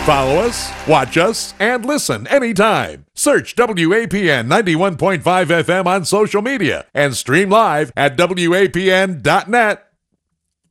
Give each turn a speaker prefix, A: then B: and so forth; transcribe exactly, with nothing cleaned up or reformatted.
A: Follow us, watch us, and listen anytime. Search W A P N ninety-one point five F M on social media and stream live at W A P N dot net.